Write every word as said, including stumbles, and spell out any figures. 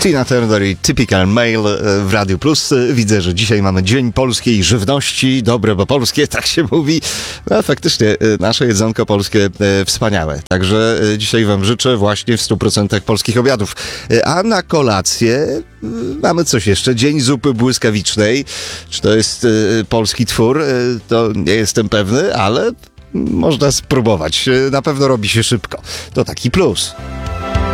Tina Turner i Typical Male w Radiu Plus. Widzę, że dzisiaj mamy Dzień Polskiej Żywności. Dobre, bo polskie, tak się mówi. No faktycznie, nasze jedzonko polskie wspaniałe. Także dzisiaj wam życzę właśnie w stu procentach polskich obiadów. A na kolację mamy coś jeszcze. Dzień Zupy Błyskawicznej. Czy to jest polski twór? To nie jestem pewny, ale można spróbować. Na pewno robi się szybko. To taki plus.